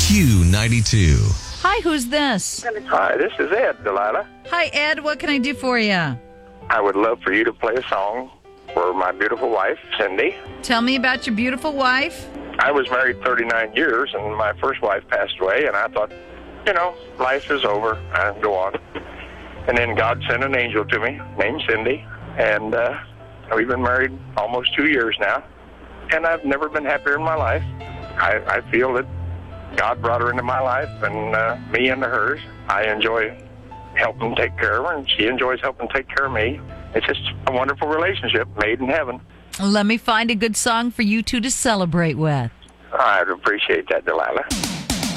Q92. Hi, who's this? Hi, this is Ed, Delilah. Hi, Ed. What can I do for you? I would love for you to play a song for my beautiful wife, Cindy. Tell me about your beautiful wife. I was married 39 years, and my first wife passed away, and I thought, life is over. I go on. And then God sent an angel to me named Cindy, and we've been married almost 2 years now, and I've never been happier in my life. I feel that God brought her into my life, and me into hers. I enjoy helping take care of her, and she enjoys helping take care of me. It's just a wonderful relationship made in heaven. Let me find a good song for you two to celebrate with. I'd appreciate that, Delilah.